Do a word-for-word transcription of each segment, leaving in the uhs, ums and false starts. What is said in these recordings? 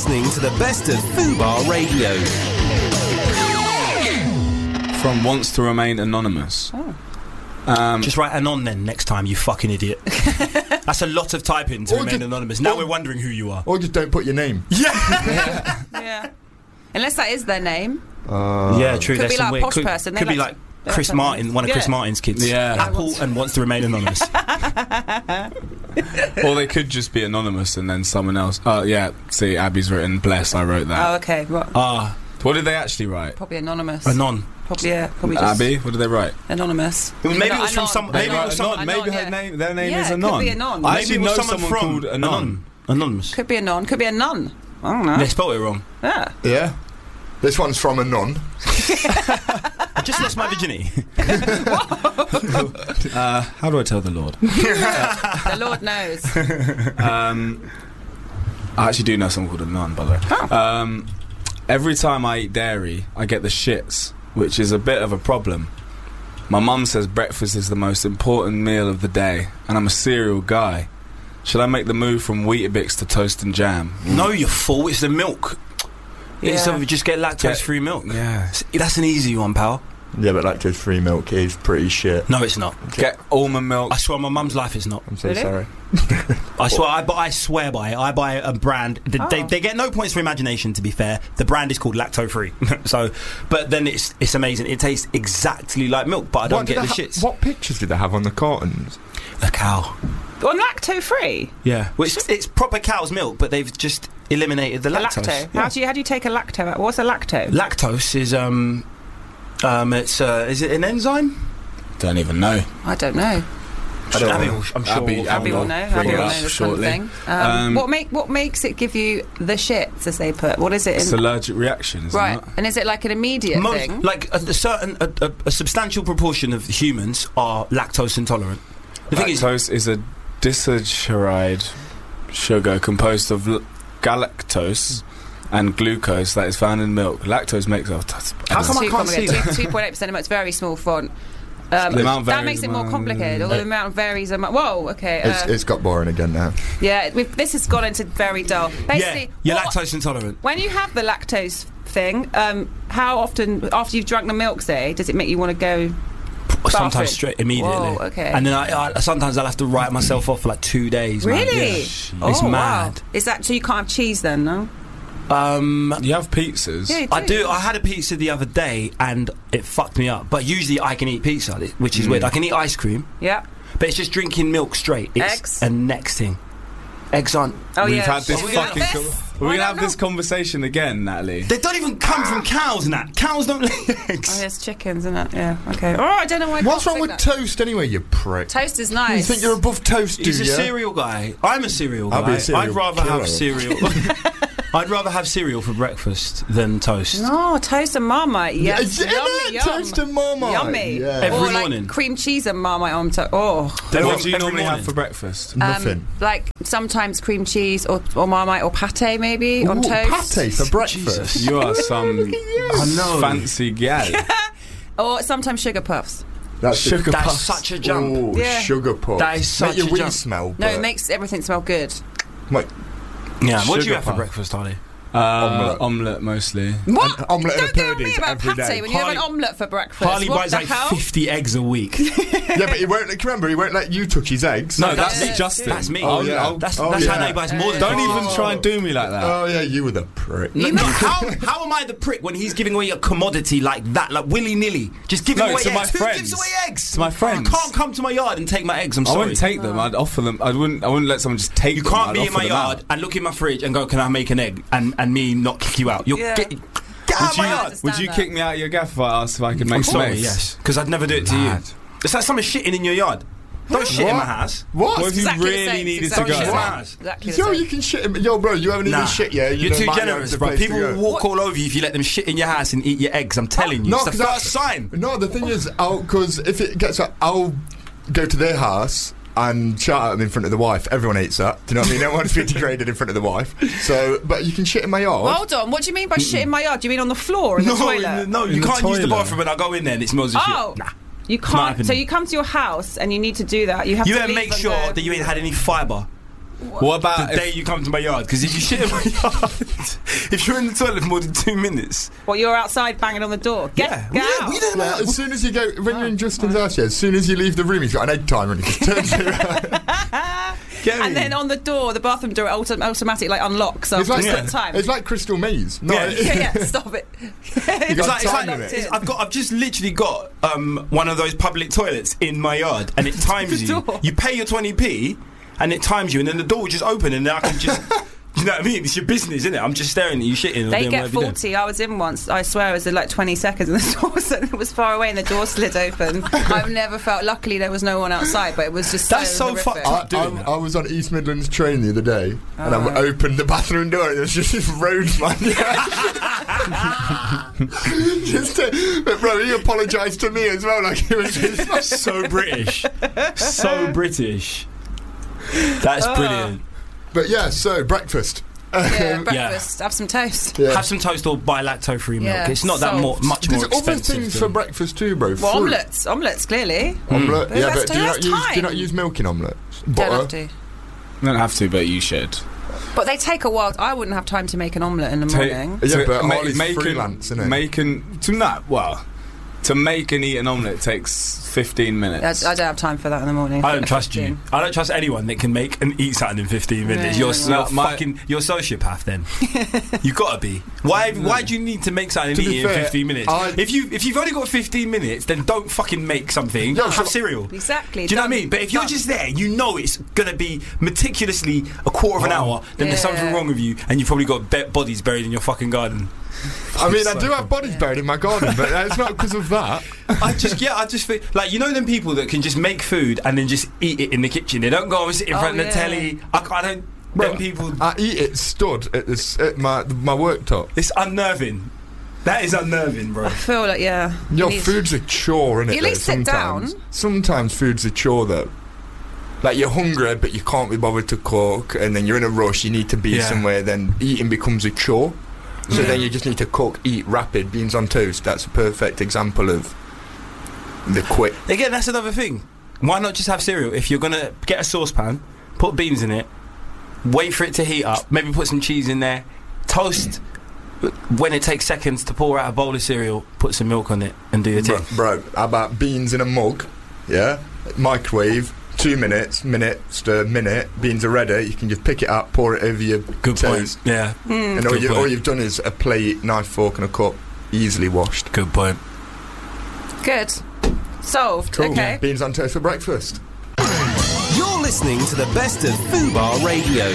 listening to the best of Fubar Radio. From Wants to Remain Anonymous. Oh. Um, Just write anon then next time, you fucking idiot. That's a lot of typing to Or remain just- anonymous. Now or- we're wondering who you are. Or just don't put your name. Yeah. Unless that is their name. Uh, yeah, true. Could there's be some like a weird, posh could, person, they Could be like like to- Chris they like Martin, to- one of yeah. Chris Martin's kids. Yeah. Apple and wants to remain anonymous. or they could just be anonymous and then someone else. Oh, yeah. See, Abby's written Bless. I wrote Oh, that. okay. Right. Ah, What did they actually write? Probably anonymous. anon. Probably, yeah. Probably just Abby, what did they write? anonymous. Maybe it Anon- was from some. anon. Maybe it Anon. was someone. Anon. Anon, Maybe her yeah. name, their name Yeah, is it could Anon. be Anon. I Maybe actually it was know someone someone from called Anon. Anonymous. Could be a non. Could be a nun. I don't know. They spelled it wrong. Yeah. Yeah. This one's from a nun. I just lost my virginity. Uh, how do I tell the Lord? The Lord knows. um, I actually do know someone called Anon, by the way. Oh. Um, every time I eat dairy, I get the shits, which is a bit of a problem. My mum says breakfast is the most important meal of the day, and I'm a cereal guy. Should I make the move from Weetabix to toast and jam? No, you fool. It's the milk. Yeah. It's so just get lactose-free milk. Yeah. That's an easy one, pal. Yeah, but lactose-free milk is pretty shit. No, it's not. Get almond milk. I swear on my mum's life it's not. I'm so Really? sorry. I swear, I, but I swear by it. I buy a brand. The, Oh. they, they get no points for imagination. To be fair, the brand is called Lacto Free. So, but then it's it's amazing. It tastes exactly like milk, but I don't What did get the they ha- shits. What pictures did they have on the cartons? A cow. On lacto free. Yeah, well, it's, it's proper cow's milk, but they've just eliminated the A lactose. lacto. Yeah. How do you how do you take a lacto out? What's a lacto? Lactose is um um it's uh, is it an enzyme? Don't even know. I don't know. I don't know. I'm sure. Abby- we'll Abby will will know. bring Abby it will up know this shortly. kind of thing. Um, Um, what make what makes it give you the shits, as they put? What is it? It's In, allergic reaction, isn't right. it? And is it like an immediate Most, thing? like a, a certain a, a, a substantial proportion of humans are lactose intolerant. The thing is, Lactose is a disaccharide sugar composed of l- galactose and glucose that is found in milk. Lactose makes up. How come I Too can't see complicated. that? Two point eight percent. It's very small font. Um, The amount that varies makes it more among- complicated. Although the amount varies. Among, whoa. Okay. It's, Uh, it's got boring again now. yeah. We've, this has gone into very dull. yeah, Basically, you're what- lactose intolerant. when you have the lactose thing, um, how often after you've drunk the milk, say, does it make you want to go? Sometimes Bathroom. straight immediately. Whoa, okay. And then I, I sometimes I'll have to write myself off for like two days. man. Really? Yeah. Oh, It's wow. mad. Is that so? You can't have cheese then, no? Um, You have pizzas. Yeah, you I do. I had a pizza the other day and it fucked me up. But usually I can eat pizza, which is Mm. weird. I can eat ice cream, Yeah. but it's just drinking milk straight. It's Eggs? a next thing. Eggs aren't. Oh We've yeah. had this Are we gonna fucking. have co- this? We're I gonna don't have this know. conversation again, Natalie. They don't even come from cows, Nat. Cows don't lay Oh, eggs. there's chickens, isn't it? Yeah. Okay. Oh, I don't know why. I What's can't wrong with think that. toast anyway, you prick? Toast is nice. You think you're above toast, do He's a you? cereal guy. I'm a cereal I'll guy. be a cereal I'd rather killer. have cereal. I'd rather have cereal for breakfast than toast. No, toast and Marmite. Yes. Yeah, yummy, innit? yum. Toast and Marmite. Yummy. Yeah. Every or like morning. cream cheese and Marmite on toast. Oh. Every- What do you every normally morning. have for breakfast? Um, Nothing. like sometimes cream cheese or, or Marmite or pate maybe on Ooh, toast. pate for breakfast. Jesus. You are some I know. fancy gal. Or sometimes sugar puffs. That's Sugar That's puffs. such a jump. Oh, Yeah. sugar puff. That is such Make your a wee jump. smell. No, but- it makes everything smell good. Like, Yeah. What do Sugar you have for puff. breakfast, Harley? Uh, Omelette. omelette mostly. What? An omelette and Don't a go on me pudding about every pate day. when you have an Harley- omelette for breakfast. Harley what buys the like hell? fifty eggs a week. yeah, but he won't. Like, remember, he won't let you touch his eggs. No, that's that's me. Justin. That's me. Oh, yeah. That's, Oh, that's yeah. how he buys more than Don't fifty. even try and do me like that. Oh yeah, you were the prick. No, no, how, how am I the prick when he's giving away a commodity like that, like willy-nilly? Just giving No, away to my eggs. Who friends. gives away eggs? To my friends. You can't come to my yard and take my eggs, I'm I sorry. wouldn't take them. I'd offer them. I wouldn't. I wouldn't let someone just take You them. can't I'd be in offer my them yard out. and look in my fridge and go, can I make an egg? And, and me not kick you out. You're, Yeah. get, get out Would of my you, yard. understand would you that. kick me out of your gaff if I asked if I could make I'm some sorry, eggs? yes. Because I'd never do it to Mad. you. It's like someone shitting in your yard. Don't shit in my What? house. What? What if you Exactly the really same, needed exactly to Don't go? shit in my the same. house. Exactly the Yo, same. you can shit. in- Yo, bro, you haven't Nah. even shit yet. You You're know, too my generous, yard's the bro. place to People go. will walk all over you if you let them shit in your house and eat your eggs. I'm telling you. No, it's the 'cause I- first sign. No, the thing is, I'll because if it gets, I'll go to their house and shout at them in front of the wife. Everyone hates that. Do you know what I mean? No one wants to be degraded in front of the wife. So, but you can shit in my yard. Well, hold on. What do you mean by shit in my yard? Do you mean on the floor in the No, toilet? in the- no, In you the can't use the toilet. bathroom and I go in there and it smells of Oh, shit. Nah. you not can't. happening. So you come to your house and you need to do that. You have You to better leave make them sure there. that you ain't had any fibre. What about the if- day you come to my yard? Because if you shit in my yard, if you're in the toilet for more than two minutes, Well, you're outside banging on the door. Get, yeah, get yeah, out. we don't Yeah, know. as soon as you go, when you're in Justin's house, yeah, as soon as you leave the room, he's got an egg timer and he just turns it around. Get And me? then on the door, the bathroom door, auto- automatic like unlocks after It's like, a certain time. it's like Crystal Maze. No, Yeah. yeah, yeah, stop it. You It's got like, it's time like limit. it's- I've got. I've just literally got um, one of those public toilets in my yard, and it times The you. door. You pay your twenty p, and it times you, and then the door will just open, and then I can just. You know what I mean? It's your business, isn't it? I'm just staring at you shitting. or They doing get whatever you're doing. forty. I was in once. I swear it was in like twenty seconds, and the door was, it was far away, and the door slid open. I've never felt. Luckily, there was no one outside, but it was just That's so, so fucked horrific. up. I, doing I, that. I was on East Midlands train the other day, and I Oh. opened the bathroom door, and there was just this roadsman. just to, but bro, he apologised to me as well, like it was just. So British, so British. That's Oh. brilliant. But yeah, so breakfast. Yeah, Um, breakfast. Have some toast. yeah. Have some toast or buy lacto-free milk. Yeah, It's not that salt. more, much more There's other expensive. things than- for breakfast too, bro. Well, Fruit. omelettes. Omelettes, clearly. Omelette. But Yeah, that's but do you, not that's use, do you not time. use milk in omelettes? Don't Butter. have to. You don't have to, but you should. But they take a while. I wouldn't have time to make an omelette in the Ta- morning. Yeah, to but ma- Harley's making- freelance, isn't it? Making to not well, to make and eat an omelette takes fifteen I, minutes. I don't have time for that in the morning. I don't trust you. fifteen. I don't trust anyone that can make and eat something in fifteen minutes. Yeah, you're yeah, you're yeah. My- fucking you're a sociopath. Then you gotta be. Why? Why do you need to make something and To eat be it in fair, fifteen minutes? I- if you if you've only got fifteen minutes, then don't fucking make something. Yeah, have sure. cereal. Exactly. Do you know what I done. mean? But if you're Done. just there, you know it's gonna be meticulously a quarter of an hour. Then there's Yeah. something wrong with you, and you've probably got be- bodies buried in your fucking garden. I mean, I So do have bodies buried in my garden, but it's not because of that. I just yeah, I just feel like you know them people that can just make food and then just eat it in the kitchen. They don't go and sit in Oh, front of the yeah. telly. I, I don't. Bro, them people. I eat it stood at, this, at my my worktop. It's unnerving. That is unnerving, bro. I feel like yeah. Your You need- food's a chore, innit? You at least though, sit sometimes. down. Sometimes food's a chore, though. Like, you're hungry, but you can't be bothered to cook, and then you're in a rush, you need to be Yeah. somewhere, then eating becomes a chore. So Yeah. then you just need to cook, eat rapid, beans on toast. That's a perfect example of the quick. Again, that's another thing. Why not just have cereal? If you're gonna get a saucepan, put beans in it, wait for it to heat up, maybe put some cheese in there, toast. When it takes seconds to pour out a bowl of cereal, put some milk on it and do your Bro, thing. bro, how about beans in a mug? Yeah? Microwave, two minutes, minute, stir, minute, beans are ready. You can just pick it up, pour it over your Good toast. point. Yeah, Mm. And all, Good you, point. all you've done is a plate, knife, fork, and a cup, easily washed. good point. Good. Solved. Okay. Beans on toast for breakfast. You're listening to the best of Fubar Radio.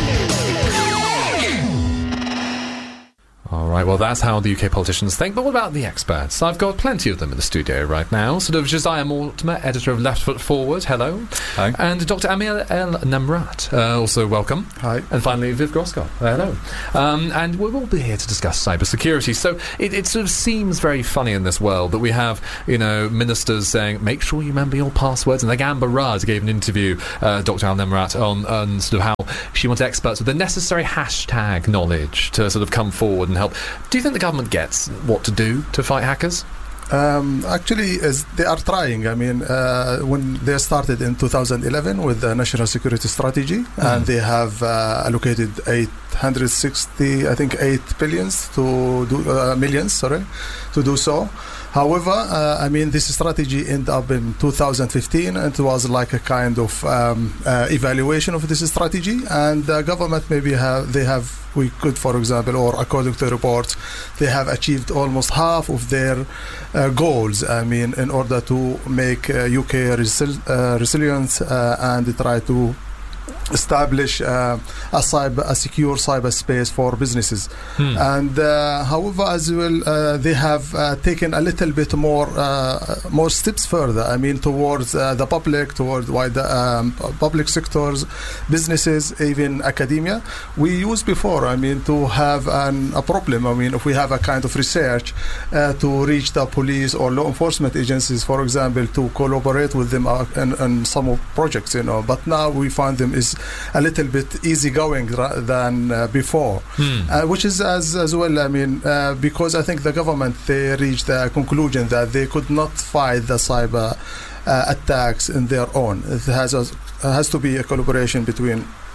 All right, well, that's how the U K politicians think. But what about the experts? I've got plenty of them in the studio right now. Sort of Josiah Mortimer, editor of Left Foot Forward. Hello. Hi. And Doctor Amir El Namrat, uh, also welcome. Hi. And finally, Viv Groskop. Hello. Um, and we'll all be here to discuss cybersecurity. So it, it sort of seems very funny in this world that we have, you know, ministers saying, make sure you remember your passwords. And like Amber Rudd gave an interview, uh, Doctor Al Namrat, on, on sort of how she wants experts with the necessary hashtag knowledge to sort of come forward and help. Do you think the government gets what to do to fight hackers? Um, actually, as they are trying. I mean, uh, when they started in two thousand eleven with the National Security Strategy, and they have uh, allocated eight hundred sixty, I think, eight billions to do uh, millions, sorry, to do so. However, uh, I mean, this strategy ended up in two thousand fifteen, and it was like a kind of um, uh, evaluation of this strategy. And the government maybe have they have we could, for example, or according to reports, they have achieved almost half of their uh, goals. I mean, in order to make uh, U K resil- uh, resilient uh, and try to establish uh, a cyber, a secure cyberspace for businesses. Hmm. And uh, however, as well, uh, they have uh, taken a little bit more uh, more steps further. I mean, towards uh, the public, towards wider um, public sectors, businesses, even academia. We used before, I mean, to have an, a problem. I mean, if we have a kind of research uh, to reach the police or law enforcement agencies, for example, to collaborate with them uh, in, in some of projects, you know. But now we find them is a little bit easygoing ra- than uh, before, Hmm. uh, which is as as well. I mean, uh, because I think the government they reached the conclusion that they could not fight the cyber uh, attacks in their own. It has a, has to be a collaboration between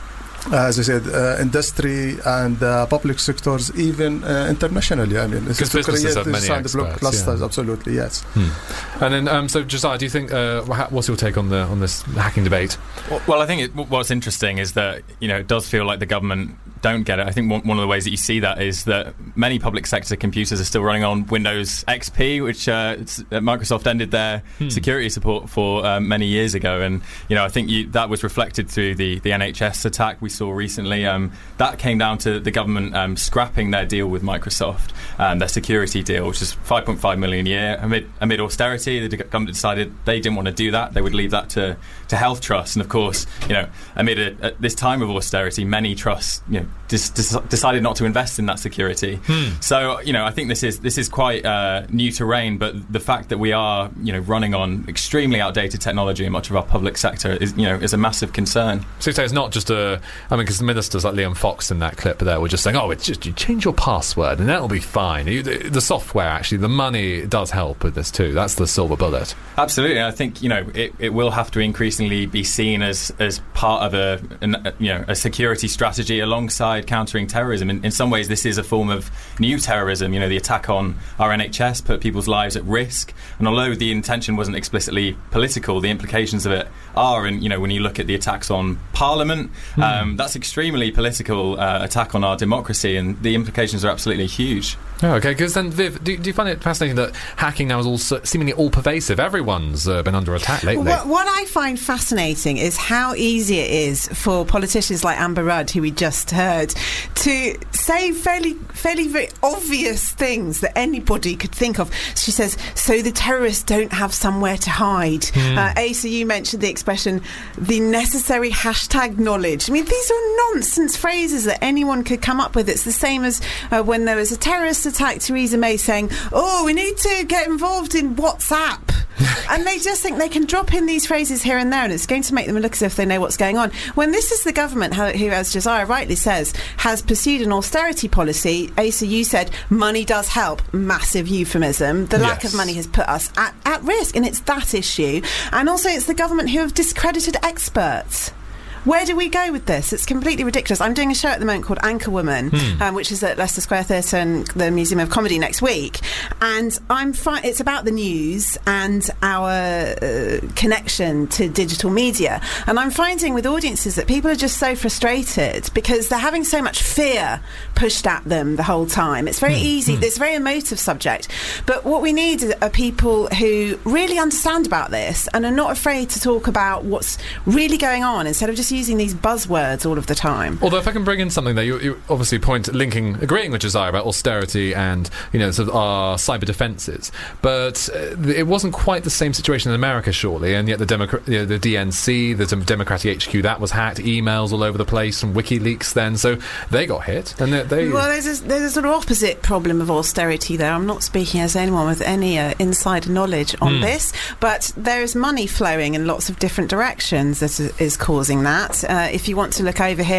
uh, as I said, uh, industry and uh, public sectors, even uh, internationally. I mean, it's Because to businesses create have these many sandblock experts, clusters. yeah. Absolutely, yes. Hmm. And then, um, so Josiah, do you think? Uh, wha- what's your take on the on this hacking debate? Well, well, I think it, what's interesting is that, you know, it does feel like the government don't get it. I think one, one of the ways that you see that is that many public sector computers are still running on Windows X P, which uh, it's, uh, Microsoft ended their Hmm. security support for um, many years ago. And, you know, I think you, that was reflected through the, the N H S attack we saw recently. Um, that came down to the government um, scrapping their deal with Microsoft, um, their security deal, which is five point five million a year. Amid, amid austerity, the government decided they didn't want to do that. They would leave that to, to health trusts. And, of course, you know, amid a, at this time of austerity, many trusts, you know, dis- dis- decided not to invest in that security. Hmm. So, you know, I think this is this is quite uh, new terrain, but the fact that we are, you know, running on extremely outdated technology in much of our public sector is, you know, is a massive concern. So you say it's not just a. I mean, because ministers like Liam Fox in that clip there were just saying, "Oh, it's just you change your password and that'll be fine." You, the, the software, actually, the money does help with this too. That's the silver bullet. Absolutely, I think, you know, it, it will have to increasingly be seen as as part of a, an, a you know a security strategy alongside countering terrorism. In, in some ways, this is a form of new terrorism. You know, the attack on our N H S put people's lives at risk, and although the intention wasn't explicitly political, the implications of it are. And, you know, when you look at the attacks on Parliament, Mm. um, that's extremely political uh, attack on our democracy, and the implications are absolutely huge. Oh, okay, because then, Viv, do, do you find it fascinating that hacking now is also seemingly all-pervasive? Everyone's uh, been under attack lately. What, what I find fascinating is how easy it is for politicians like Amber Rudd, who we just heard, to say fairly, fairly very obvious things that anybody could think of. She says, so the terrorists don't have somewhere to hide. Mm. Uh, Asa, you mentioned the expression, the necessary hashtag knowledge. I mean, these are nonsense phrases that anyone could come up with. It's the same as uh, when there was a terrorist attack, Theresa May saying, oh, we need to get involved in WhatsApp. And they just think they can drop in these phrases here and there, and it's going to make them look as if they know what's going on. When this is the government who, who, as Josiah rightly says, has pursued an austerity policy. Asa, you said money does help. Massive euphemism. The lack Yes. of money has put us at, at risk, and it's that issue. And also it's the government who have discredited experts. Where do we go with this? It's completely ridiculous. I'm doing a show at the moment called Anchorwoman, Hmm. um, which is at Leicester Square Theatre and the Museum of Comedy next week. And I'm fi- it's about the news and our uh, connection to digital media. And I'm finding with audiences that people are just so frustrated because they're having so much fear pushed at them the whole time. It's very easy. It's a very emotive subject. But what we need are people who really understand about this and are not afraid to talk about what's really going on instead of just using these buzzwords all of the time. Although, if I can bring in something there, you, you obviously point linking, agreeing with Josiah about austerity and, you know, sort of our cyber defences, but uh, it wasn't quite the same situation in America, surely, and yet the Democrat, you know, the D N C, the Democratic H Q, that was hacked, emails all over the place from WikiLeaks then, so they got hit, and they... they Well, there's a, there's a sort of opposite problem of austerity there. I'm not speaking as anyone with any uh, insider knowledge on Mm. this, but there is money flowing in lots of different directions that is, is causing that. Uh, if you want to look over here